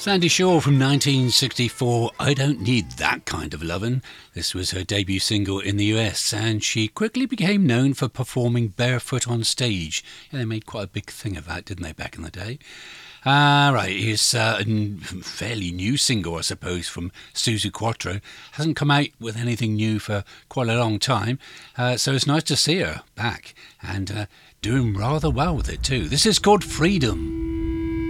Sandy Shaw from 1964, I Don't Need That Kind of Lovin'. This was her debut single in the US, and she quickly became known for performing barefoot on stage. Yeah, they made quite a big thing of that, didn't they, back in the day? Right, here's a fairly new single, I suppose, from Suzi Quatro. Hasn't come out with anything new for quite a long time, so it's nice to see her back, and doing rather well with it too. This is called Freedom.